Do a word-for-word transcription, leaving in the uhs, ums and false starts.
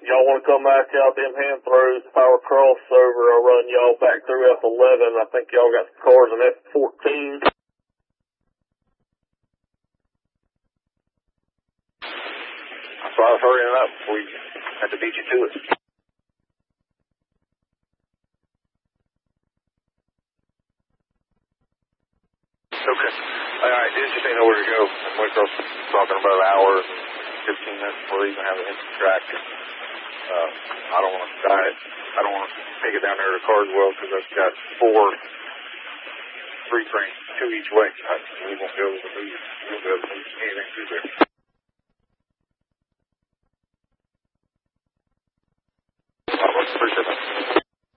y'all want to come back out them hand throws, if I were crossover, I'll run y'all back through F eleven. I think y'all got some cars in F fourteen. So I was hurrying up before you had to beat you to it. Okay. All right, just just ain't know where to go. Waycross talking about an hour and fifteen minutes before they even have an empty track. Uh, I don't want to die it. I don't want to take it down there to Carswell because I've got four three trains, two each way. I, we won't be able to move. We won't be able to move anything through there. I appreciate that.